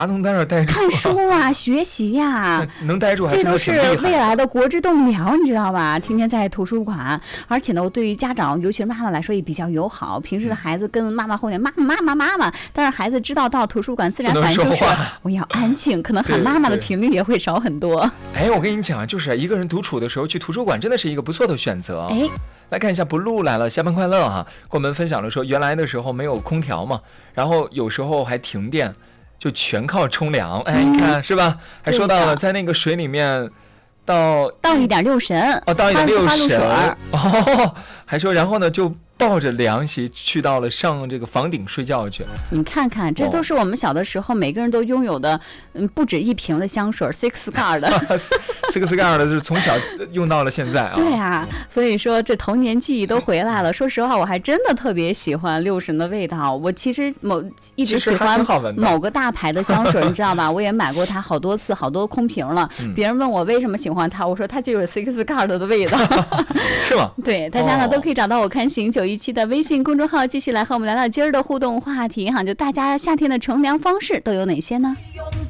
能在那儿待住？ 看书啊，学习呀， 能待住还这都是真的挺厉害未来的国之栋梁，你知道吧？天天在图书馆，而且呢，对于家长，尤其是妈妈来说也比较友好。平时的孩子跟妈妈后面妈妈，但是孩子知道到图书馆，自然反应就是我要安静，可能喊妈妈的频率也会少很多。 哎，我跟你讲，就是一个人独处的时候去图书馆，真的是一个不错的选择。 哎。 来看一下blue来了，下班快乐哈，跟我们分享了说，原来的时候没有空调嘛，然后有时候还停电，就全靠冲凉。哎，你看是吧？还说到了在那个水里面倒一点六神哦，倒一点六神哦， 还说然后呢就抱着凉席去到了上这个房顶睡觉去。 你看看，这都是我们小的时候每个人都拥有的，不止一瓶的香水 ，Six Cigar 的 ，Six Cigar 的就是从小用到了现在啊。 对啊，所以说这童年记忆都回来了。说实话，我还真的特别喜欢六神的味道。我其实一直喜欢某个大牌的香水，你知道吧？我也买过它好多次，好多空瓶了。别人问我为什么喜欢它，我说它就有 Six Cigar 的味道。 是吗？ 对，大家呢都可以找到我看行917的微信公众号，继续来和我们聊聊今儿的互动话题哈，就大家夏天的乘凉方式都有哪些呢？